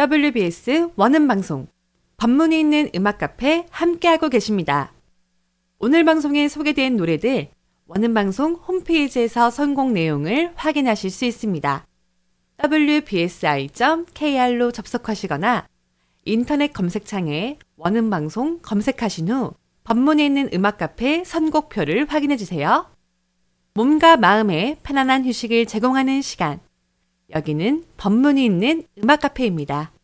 WBS 원음방송, 법문이 있는 음악카페 함께하고 계십니다. 오늘 방송에 소개된 노래들 원음방송 홈페이지에서 선곡 내용을 확인하실 수 있습니다. wbsi.kr로 접속하시거나 인터넷 검색창에 원음방송 검색하신 후 법문이 있는 음악카페 선곡표를 확인해주세요. 몸과 마음에 편안한 휴식을 제공하는 시간, 여기는 법문이 있는 음악카페입니다.